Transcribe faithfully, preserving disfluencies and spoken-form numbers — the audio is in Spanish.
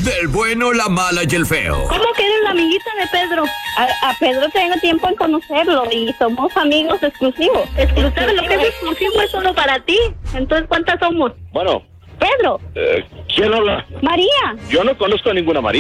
del bueno, la mala y el feo. ¿Cómo que eres la amiguita de Pedro? A, a Pedro tengo tiempo en conocerlo y somos amigos exclusivos. Exclusivo, lo que es exclusivo es solo para ti. Entonces, ¿cuántas somos? Bueno. Pedro. Eh, ¿Quién habla? María. Yo no conozco a ninguna María.